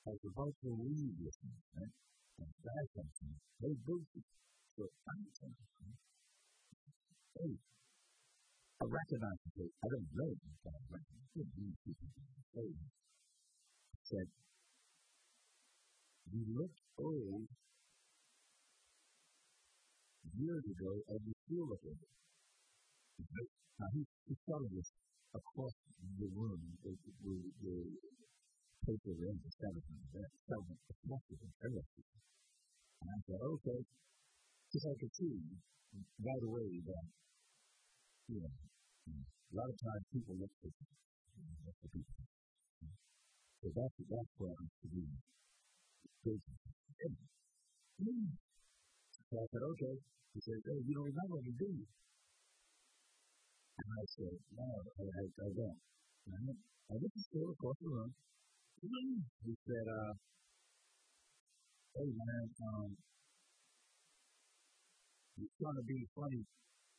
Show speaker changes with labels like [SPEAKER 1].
[SPEAKER 1] I was supposed to leave with me, right? And that's something. Hey, Boosie. So I'm saying, hey, I recognize the place. I don't know this guy, but these people. Hey, said, you looked old years ago and you still look old. Now, he's telling us across the room, the paper in the settlement, that settlement across the room. And I said, okay, because I could see right away that, you know, a lot of times people look for people. So that's what I'm doing. So I said, okay. He said, hey, you don't remember me, do you? And I said, no, I don't. And I went to school across the room. He said, hey, man, it's going to be funny